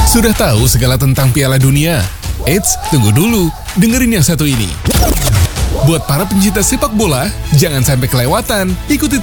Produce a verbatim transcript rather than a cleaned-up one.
Sudah tahu segala tentang Piala Dunia? Eits, tunggu dulu, dengerin yang satu ini. Buat para pencinta sepak bola, jangan sampai kelewatan. Ikuti